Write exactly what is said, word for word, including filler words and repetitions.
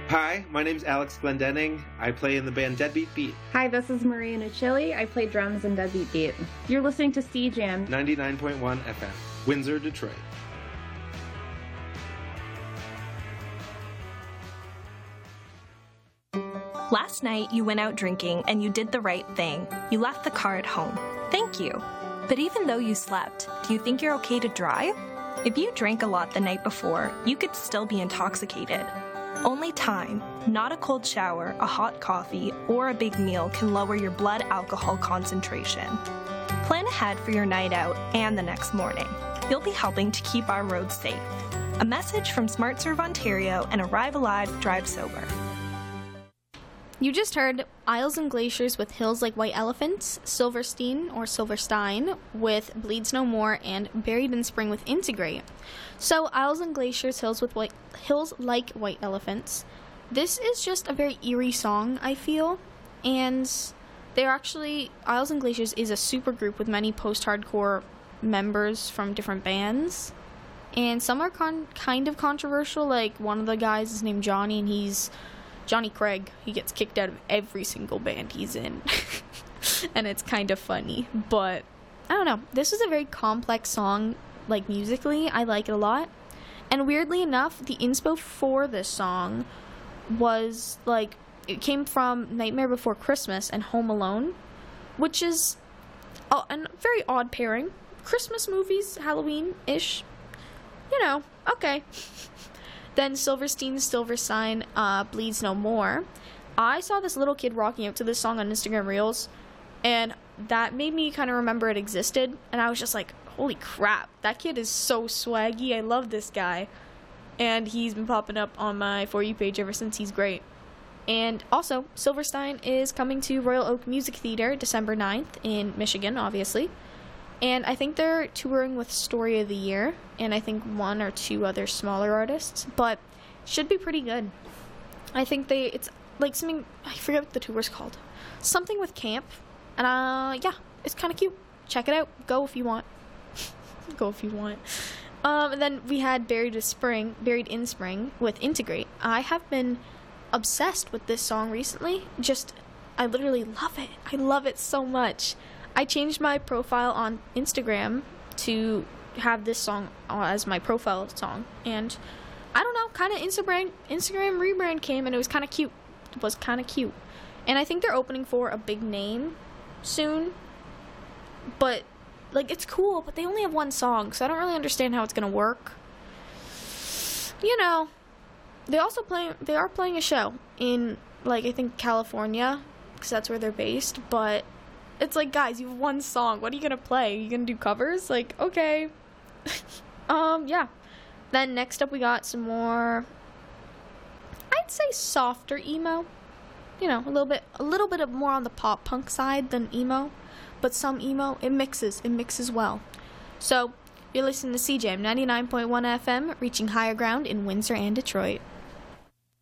Hi, my name's Alex Glendenning. I play in the band Deadbeat Beat. Hi, this is Maria Nucilli. I play drums in Deadbeat Beat. You're listening to C Jam ninety-nine point one F M, Windsor, Detroit. Last night, you went out drinking and you did the right thing. You left the car at home. Thank you. But even though you slept, do you think you're okay to drive? If you drank a lot the night before, you could still be intoxicated. Only time, not a cold shower, a hot coffee, or a big meal can lower your blood alcohol concentration. Plan ahead for your night out and the next morning. You'll be helping to keep our roads safe. A message from SmartServe Ontario and Arrive Alive, Drive Sober. You just heard Isles and Glaciers with Hills Like White Elephants, Silverstein or Silverstein with Bleeds No More, and Buried in Spring with Integrate. So Isles and Glaciers, Hills with White, Hills Like White Elephants. This is just a very eerie song, I feel, and they're actually, Isles and Glaciers is a super group with many post-hardcore members from different bands, and some are con- kind of controversial. Like one of the guys is named Johnny, and he's Johnny Craig. He gets kicked out of every single band he's in. And it's kind of funny. But, I don't know. This is a very complex song, like, musically. I like it a lot. And weirdly enough, the inspo for this song was, like, it came from Nightmare Before Christmas and Home Alone, which is a, a very odd pairing. Christmas movies, Halloween-ish. You know, okay. Then Silverstein's Silverstein, uh, Bleeds No More. I saw this little kid rocking out to this song on Instagram Reels, and that made me kind of remember it existed, and I was just like, holy crap, that kid is so swaggy. I love this guy. And he's been popping up on my For You page ever since. He's great. And also, Silverstein is coming to Royal Oak Music Theater December ninth in Michigan, obviously. And I think they're touring with Story of the Year, and I think one or two other smaller artists, but should be pretty good. I think they, it's like something, I forget what the tour's called. Something with camp, and uh, yeah, it's kind of cute. Check it out. Go if you want. Go if you want. Um, and then we had Buried in Spring, Buried in Spring with Integrate. I have been obsessed with this song recently. Just, I literally love it. I love it so much. I changed my profile on Instagram to have this song as my profile song, and I don't know, kind of Instagram Instagram rebrand came, and it was kind of cute. It was kind of cute, and I think they're opening for a big name soon. But like, it's cool, but they only have one song, so I don't really understand how it's gonna work. You know, they also play. They are playing a show in, like, I think California, because that's where they're based, but it's like, guys, you have one song. What are you going to play? Are you going to do covers? Like, okay. um, yeah. Then next up we got some more, I'd say softer emo. You know, a little bit a little bit of more on the pop punk side than emo. But some emo, it mixes. It mixes well. So, you're listening to C J M ninety-nine point one F M, reaching higher ground in Windsor and Detroit.